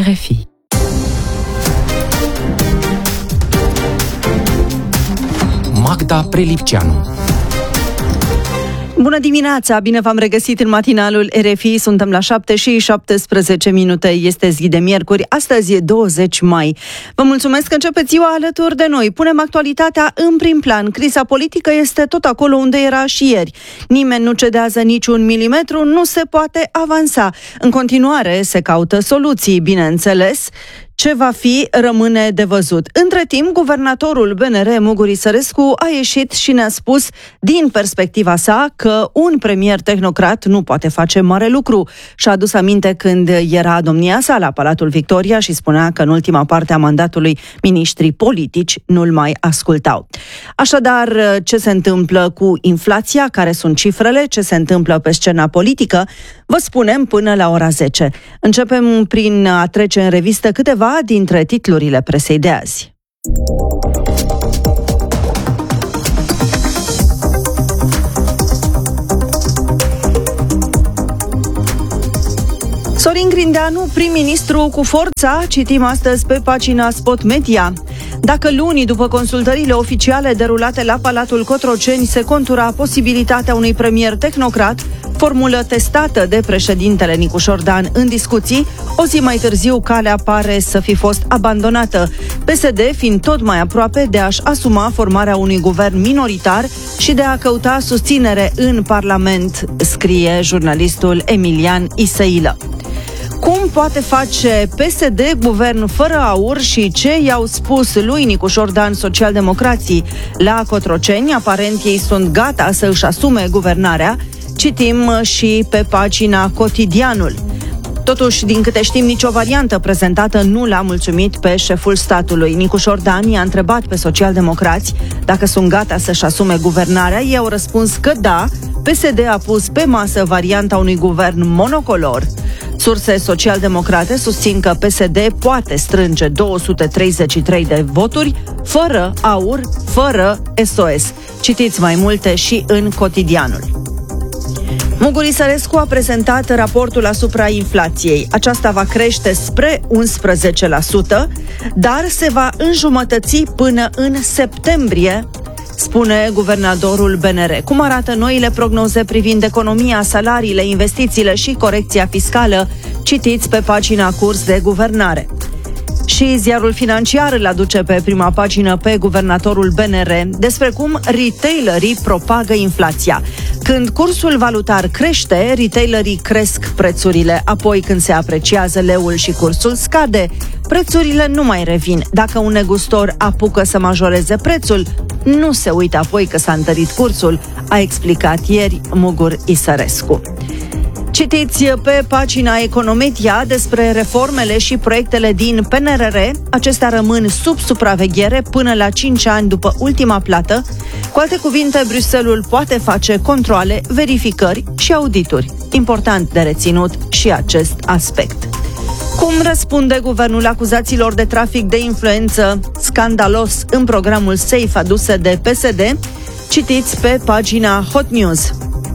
RFI. Magda Prelipceanu. Bună dimineața! Bine v-am regăsit în matinalul RFI. Suntem la 7:17. Este zi de miercuri. Astăzi e 20 mai. Vă mulțumesc că începeți ziua alături de noi. Punem actualitatea în prim plan. Criza politică este tot acolo unde era și ieri. Nimeni nu cedează niciun milimetru, nu se poate avansa. În continuare se caută soluții, bineînțeles. Ce va fi, rămâne de văzut. Între timp, guvernatorul BNR, Muguri Sărescu, a ieșit și ne-a spus, din perspectiva sa, că un premier tehnocrat nu poate face mare lucru. Și-a adus aminte când era domnia sa la Palatul Victoria și spunea că în ultima parte a mandatului miniștrii politici nu-l mai ascultau. Așadar, ce se întâmplă cu inflația, care sunt cifrele, ce se întâmplă pe scena politică, vă spunem până la ora 10. Începem prin a trece în revistă câteva dintre titlurile presei de azi. Sorin Grindeanu, prim-ministru cu forța, citim astăzi pe pagina Spot Media. Dacă luni, după consultările oficiale derulate la Palatul Cotroceni, se contura posibilitatea unui premier tehnocrat, formulă testată de președintele Nicușor Dan în discuții, o zi mai târziu calea pare să fi fost abandonată, PSD fiind tot mai aproape de a-și asuma formarea unui guvern minoritar și de a căuta susținere în Parlament, scrie jurnalistul Emilian Isăilă. Cum poate face PSD guvern fără aur și ce i-au spus lui Nicușor Dan socialdemocrații la Cotroceni? Aparent ei sunt gata să își asume guvernarea, citim și pe pagina Cotidianul. Totuși, din câte știm, nicio variantă prezentată nu l-a mulțumit pe șeful statului. Nicușor Dan i-a întrebat pe socialdemocrați dacă sunt gata să-și asume guvernarea. Ei au răspuns că da. PSD a pus pe masă varianta unui guvern monocolor. Surse social-democrate susțin că PSD poate strânge 233 de voturi fără aur, fără SOS. Citiți mai multe și în Cotidianul. Muguri Sărescu a prezentat raportul asupra inflației. Aceasta va crește spre 11%, dar se va înjumătăți până în septembrie, spune guvernatorul BNR. Cum arată noile prognoze privind economia, salariile, investițiile și corecția fiscală? Citiți pe pagina Curs de Guvernare. Și ziarul Financiar îl aduce pe prima pagină pe guvernatorul BNR despre cum retailerii propagă inflația. Când cursul valutar crește, retailerii cresc prețurile. Apoi, când se apreciază leul și cursul scade, prețurile nu mai revin. Dacă un negustor apucă să majoreze prețul, nu se uită apoi că s-a întărit cursul, a explicat ieri Mugur Isărescu. Citiți pe pagina Economedia despre reformele și proiectele din PNRR. Acestea rămân sub supraveghere până la 5 ani după ultima plată. Cu alte cuvinte, Bruxelles poate face controale, verificări și audituri. Important de reținut și acest aspect. Cum răspunde guvernul acuzațiilor de trafic de influență scandalos în programul SAFE aduse de PSD? Citiți pe pagina Hot News.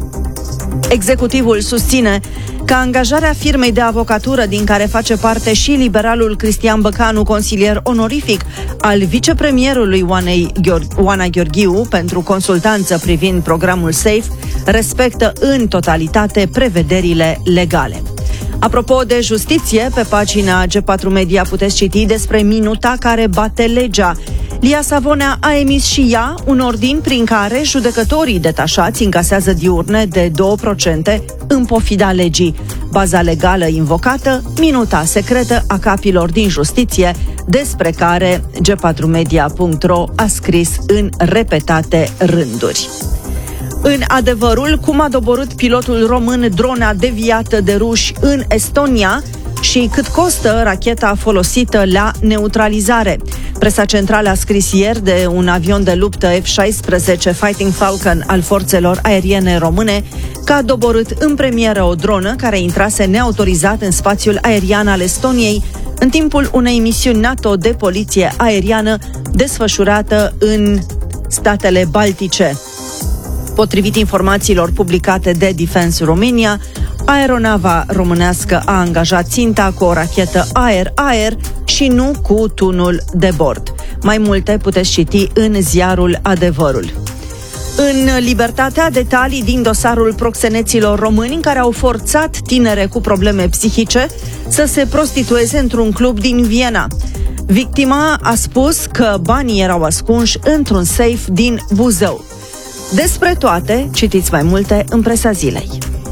Executivul susține că angajarea firmei de avocatură din care face parte și liberalul Cristian Băcanu, consilier onorific al vicepremierului Oana Gheorghiu pentru consultanță privind programul SAFE, respectă în totalitate prevederile legale. Apropo de justiție, pe pagina G4 Media puteți citi despre minuta care bate legea. Lia Savonea a emis și ea un ordin prin care judecătorii detașați încasează diurne de 2% în pofida legii. Baza legală invocată, minuta secretă a capilor din justiție, despre care G4media.ro a scris în repetate rânduri. În adevărul, cum a doborât pilotul român drona deviată de ruși în Estonia și cât costă racheta folosită la neutralizare. Presa centrală a scris ieri de un avion de luptă F-16 Fighting Falcon al forțelor aeriene române că a doborât în premieră o dronă care intrase neautorizat în spațiul aerian al Estoniei în timpul unei misiuni NATO de poliție aeriană desfășurată în statele Baltice. Potrivit informațiilor publicate de Defense Romania, Aeronava românească a angajat ținta cu o rachetă aer-aer și nu cu tunul de bord. Mai multe puteți citi în ziarul Adevărul. În Libertatea, detalii din dosarul proxeneților români care au forțat tinere cu probleme psihice să se prostitueze într-un club din Viena. Victima a spus că banii erau ascunși într-un safe din Buzău. Despre toate, citiți mai multe în presa zilei.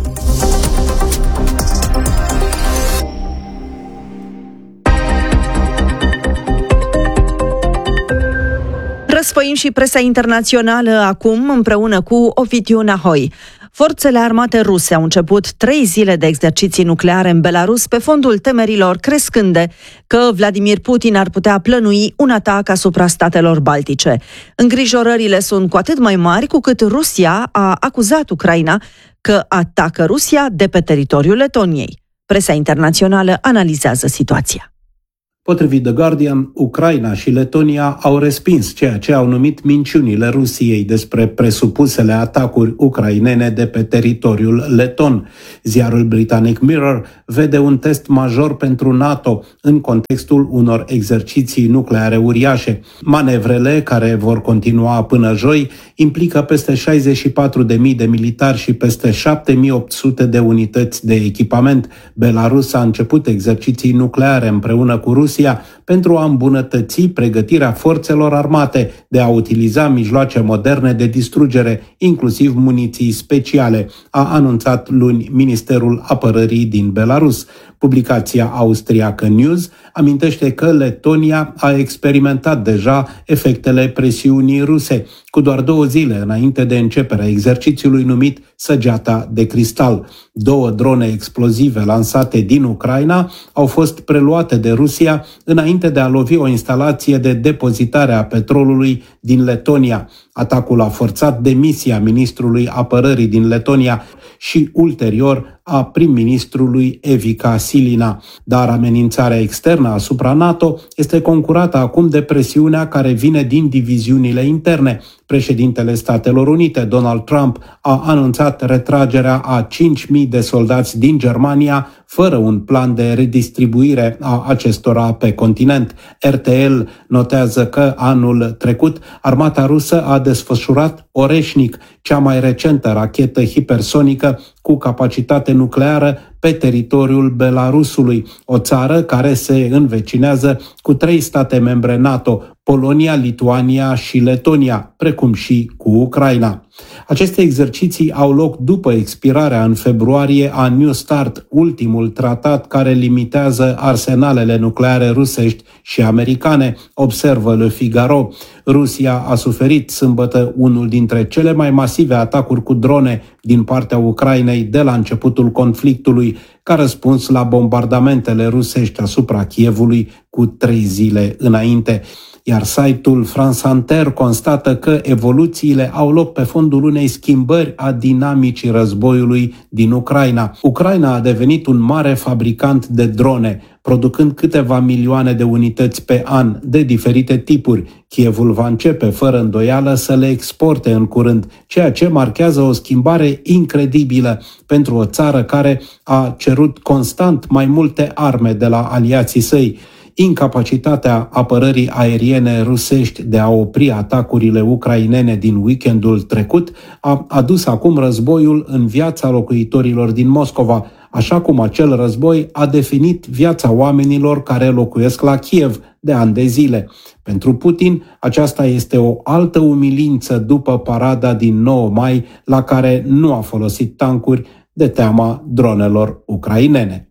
Răsfoim și presa internațională acum împreună cu Ovidiu Nahoi. Forțele armate ruse au început 3 zile de exerciții nucleare în Belarus pe fondul temerilor crescânde că Vladimir Putin ar putea plănui un atac asupra statelor baltice. Îngrijorările sunt cu atât mai mari cu cât Rusia a acuzat Ucraina că atacă Rusia de pe teritoriul Letoniei. Presa internațională analizează situația. Potrivit The Guardian, Ucraina și Letonia au respins ceea ce au numit minciunile Rusiei despre presupusele atacuri ucrainene de pe teritoriul leton. Ziarul britanic Mirror vede un test major pentru NATO în contextul unor exerciții nucleare uriașe. Manevrele, care vor continua până joi, implică peste 64.000 de militari și peste 7.800 de unități de echipament. Belarus a început exerciții nucleare împreună cu Rusia pentru a îmbunătăți pregătirea forțelor armate de a utiliza mijloace moderne de distrugere, inclusiv muniții speciale, a anunțat luni Ministerul Apărării din Belarus. Publicația austriacă News amintește că Letonia a experimentat deja efectele presiunii ruse, cu doar 2 zile înainte de începerea exercițiului numit Săgeata de Cristal. 2 drone explozive lansate din Ucraina au fost preluate de Rusia înainte de a lovi o instalație de depozitare a petrolului din Letonia. Atacul a forțat demisia ministrului apărării din Letonia și ulterior a prim-ministrului Evica Silina. Dar amenințarea externă asupra NATO este concurată acum de presiunea care vine din diviziunile interne. Președintele Statelor Unite, Donald Trump, a anunțat retragerea a 5.000 de soldați din Germania, fără un plan de redistribuire a acestora pe continent. RTL notează că anul trecut armata rusă a desfășurat Oreșnic, cea mai recentă rachetă hipersonică cu capacitate nucleară pe teritoriul Belarusului, o țară care se învecinează cu 3 state membre NATO, Polonia, Lituania și Letonia, precum și cu Ucraina. Aceste exerciții au loc după expirarea în februarie a New START, ultimul tratat care limitează arsenalele nucleare rusești și americane, observă Le Figaro. Rusia a suferit sâmbătă unul dintre cele mai masive atacuri cu drone din partea Ucrainei de la începutul conflictului, ca răspuns la bombardamentele rusești asupra Kievului cu 3 zile înainte. Iar site-ul France Inter constată că evoluțiile au loc pe fondul unei schimbări a dinamicii războiului din Ucraina. Ucraina a devenit un mare fabricant de drone, producând câteva milioane de unități pe an de diferite tipuri. Kievul va începe fără îndoială să le exporte în curând, ceea ce marchează o schimbare incredibilă pentru o țară care a cerut constant mai multe arme de la aliații săi. Incapacitatea apărării aeriene rusești de a opri atacurile ucrainene din weekendul trecut a adus acum războiul în viața locuitorilor din Moscova, așa cum acel război a definit viața oamenilor care locuiesc la Kiev de ani de zile. Pentru Putin, aceasta este o altă umilință după parada din 9 mai, la care nu a folosit tancuri de teama dronelor ucrainene.